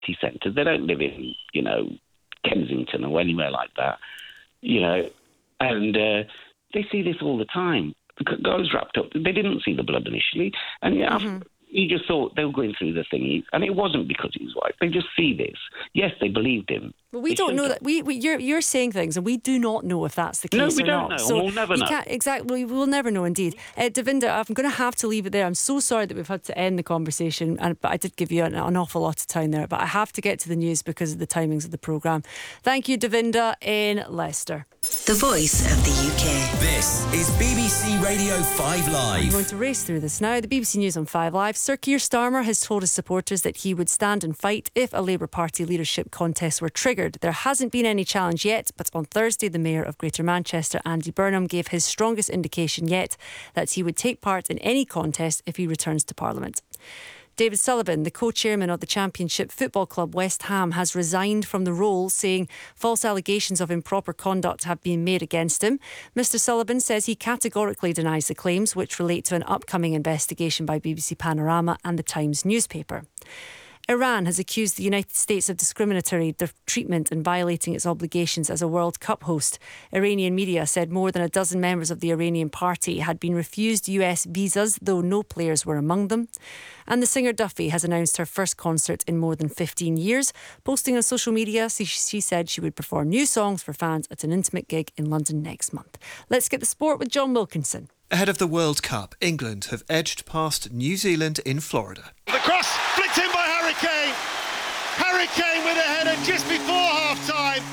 city centres. They don't live in, Kensington or anywhere like that, and they see this all the time. The guys wrapped up. They didn't see the blood initially, and he just thought they were going through the thingy, and it wasn't because he was white. They just see this. Yes, they believed him. But we don't know that. You're saying things, and we do not know if that's the case or not. No, we don't know. So we'll never know. Exactly, we will never know. Indeed, Devinder, I'm going to have to leave it there. I'm so sorry that we've had to end the conversation, but I did give you an awful lot of time there. But I have to get to the news because of the timings of the programme. Thank you, Devinder in Leicester. The voice of the UK. This is BBC Radio 5 Live. I'm going to race through this now. The BBC News on 5 Live. Sir Keir Starmer has told his supporters that he would stand and fight if a Labour Party leadership contest were triggered. There hasn't been any challenge yet, but on Thursday the Mayor of Greater Manchester, Andy Burnham, gave his strongest indication yet that he would take part in any contest if he returns to Parliament. David Sullivan, the co-chairman of the Championship football club West Ham, has resigned from the role, saying false allegations of improper conduct have been made against him. Mr Sullivan says he categorically denies the claims, which relate to an upcoming investigation by BBC Panorama and the Times newspaper. Iran has accused the United States of discriminatory treatment and violating its obligations as a World Cup host. Iranian media said more than a dozen members of the Iranian party had been refused US visas, though no players were among them. And the singer Duffy has announced her first concert in more than 15 years. Posting on social media, she said she would perform new songs for fans at an intimate gig in London next month. Let's get the sport with John Wilkinson. Ahead of the World Cup, England have edged past New Zealand in Florida. The cross flicked in by Harry Kane. Harry Kane with a header just before half-time.